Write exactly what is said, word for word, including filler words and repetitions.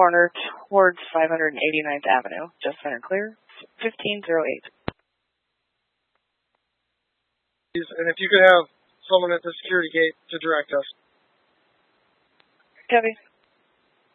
corner towards five hundred eighty-ninth Avenue. Just center clear, fifteen oh eight. And if you could have someone at the security gate to direct us. Copy.